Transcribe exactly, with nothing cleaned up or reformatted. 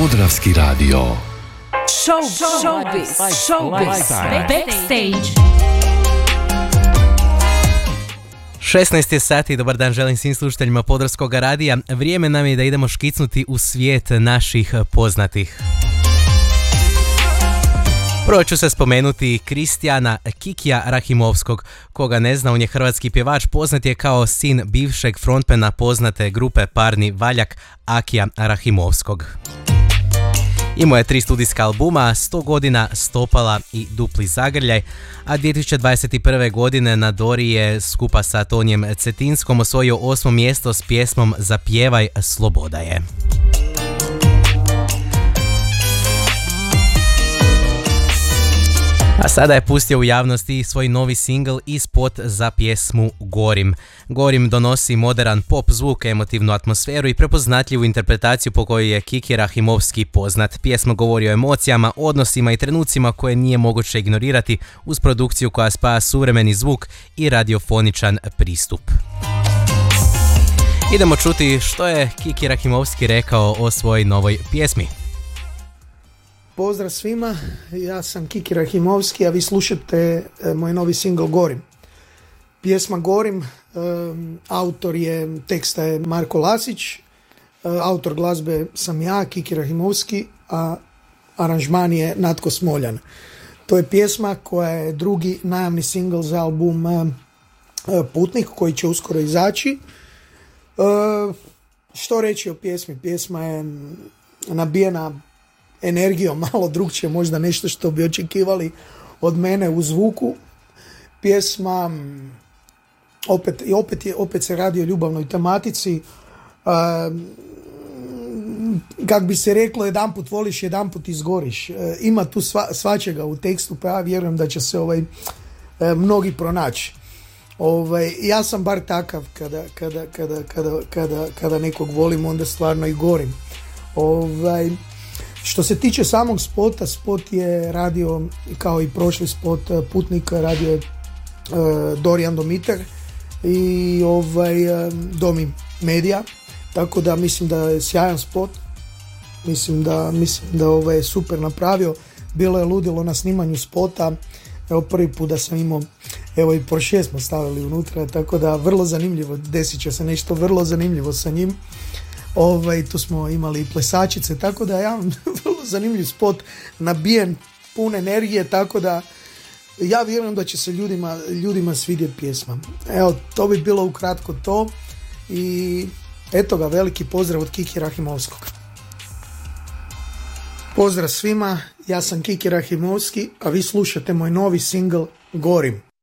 Podravski radio. Show, showbiz, showbiz, backstage. šesnaest je sati, dobar dan želim svim slušateljima Podravskog radija. Vrijeme nam je da idemo škicnuti u svijet naših poznatih. Prvo ću se spomenuti Kristijana Kikija Rahimovskog. Koga ne zna, on je hrvatski pjevač, poznat je kao sin bivšeg frontmana poznate grupe Parni Valjak Akija Rahimovskog. Imao je tri studijska albuma, sto godina, Stopala i Dupli zagrljaj, a dvije tisuće dvadeset prve. godine na Dori je skupa sa Tonijem Cetinskom osvojio osmo mjesto s pjesmom Zapjevaj, sloboda je. A sada je pustio u javnosti svoj novi singl i spot za pjesmu Gorim. Gorim donosi modern pop zvuk, emotivnu atmosferu i prepoznatljivu interpretaciju po kojoj je Kiki Rahimovski poznat. Pjesma govori o emocijama, odnosima i trenucima koje nije moguće ignorirati uz produkciju koja spaja suvremeni zvuk i radiofoničan pristup. Idemo čuti što je Kiki Rahimovski rekao o svojoj novoj pjesmi. Pozdrav svima, ja sam Kiki Rahimovski, a vi slušate moj novi single Gorim. Pjesma Gorim, um, autor je, teksta je Marko Lasić, uh, autor glazbe sam ja, Kiki Rahimovski, a aranžman je Natko Smoljan. To je pjesma koja je drugi najavni single za album uh, Putnik koji će uskoro izaći. Uh, što reći o pjesmi? Pjesma je nabijena energijom, malo drugčije, možda nešto što bi očekivali od mene u zvuku. Pjesma opet, i opet, je, opet se radi o ljubavnoj tematici. Uh, kak bi se reklo, jedan put voliš, jedan put izgoriš. Uh, ima tu sva, svačega u tekstu, pa ja vjerujem da će se ovaj, uh, mnogi pronaći. Ovaj, ja sam bar takav, kada, kada, kada, kada, kada, kada nekog volim, onda stvarno i gorim. Ovaj, Što se tiče samog spota, spot je radio, kao i prošli spot Putnika, radio je uh, Dorijan Domiter i ovaj, uh, Domi Media, tako da mislim da je sjajan spot, mislim da, mislim da ovaj, je super napravio, bilo je ludilo na snimanju spota, evo prvi put da sam imao, evo i Porsche smo stavili unutra, tako da vrlo zanimljivo, desit će se nešto vrlo zanimljivo sa njim. Ovaj, tu smo imali plesačice, tako da ja vrlo zanimljiv spot, nabijen, pun energije, tako da ja vjerujem da će se ljudima, ljudima svidjeti pjesma. Evo, to bi bilo ukratko to i eto ga, veliki pozdrav od Kiki Rahimovskog. Pozdrav svima, ja sam Kiki Rahimovski, a vi slušate moj novi single Gorim.